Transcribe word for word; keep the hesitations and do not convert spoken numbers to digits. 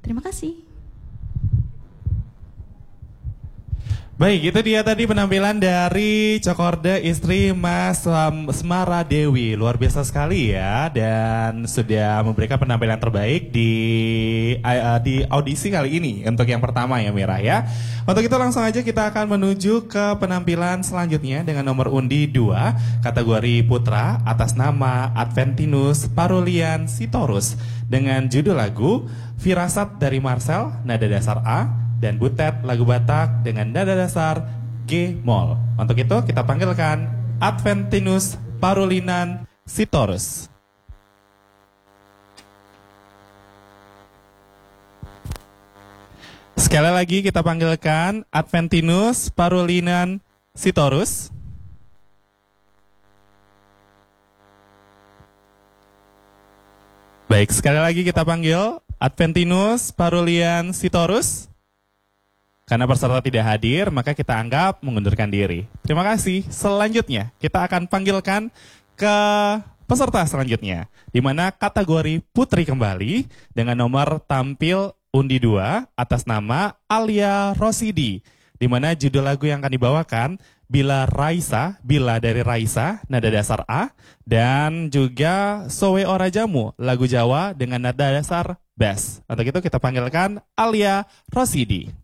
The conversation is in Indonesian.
Terima kasih. Baik, itu dia tadi penampilan dari Cokorda istri Mas um, Semara Dewi. Luar biasa sekali ya, dan sudah memberikan penampilan terbaik di uh, di audisi kali ini untuk yang pertama ya Mira ya. Untuk itu langsung aja kita akan menuju ke penampilan selanjutnya dengan nomor undi dua, kategori putra atas nama Adventinus Parulian Sitorus dengan judul lagu Firasat dari Marcel, nada dasar A, dan Butet lagu Batak dengan nada dasar G Mol. Untuk itu kita panggilkan Adventinus Parulinan Sitorus. Sekali lagi kita panggilkan Adventinus Parulinan Sitorus. Baik, sekali lagi kita panggil Adventinus Parulian Sitorus. Karena peserta tidak hadir, maka kita anggap mengundurkan diri. Terima kasih. Selanjutnya, kita akan panggilkan ke peserta selanjutnya, di mana kategori putri kembali dengan nomor tampil undi dua atas nama Alia Rosidi, di mana judul lagu yang akan dibawakan Bila Raisa, Bila dari Raisa, nada dasar A, dan juga Sowe Ora Jamu, lagu Jawa dengan nada dasar Bas. Untuk itu kita panggilkan Alia Rosidi.